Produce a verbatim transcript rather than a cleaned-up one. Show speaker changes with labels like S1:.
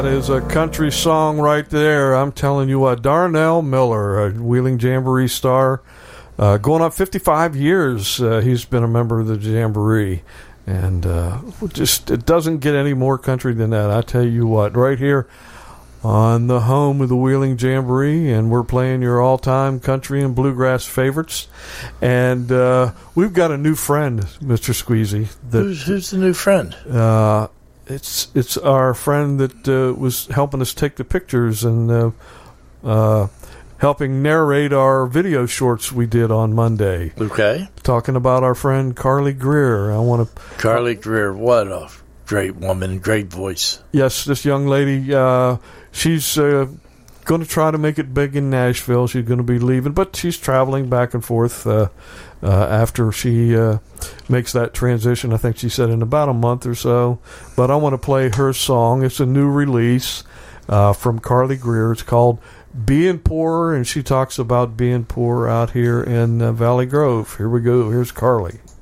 S1: That is a country song right there. I'm telling you what, Darnell Miller, a Wheeling Jamboree star, uh, going up fifty-five years. Uh, he's been a member of the Jamboree, and uh, just it doesn't get any more country than that. I tell you what, right here on the home of the Wheeling Jamboree, and we're playing your all-time country and bluegrass favorites. And uh, we've got a new friend, Mister Squeezy. That,
S2: who's, who's the new friend?
S1: Uh, it's it's our friend that uh, was helping us take the pictures and uh, uh, helping narrate our video shorts we did on Monday.
S2: Okay.
S1: Talking about our friend Carly Greer. I want to
S2: Carly Greer, what a great woman, great voice.
S1: Yes, this young lady, uh, she's uh, going to try to make it big in Nashville. She's going to be leaving, but she's traveling back and forth uh, uh, after she uh, makes that transition. I think she said in about a month or so. But I want to play her song. It's a new release uh, from Carly Greer. It's called Being Poor, and she talks about being poor out here in uh, Valley Grove. Here we go. Here's Carly.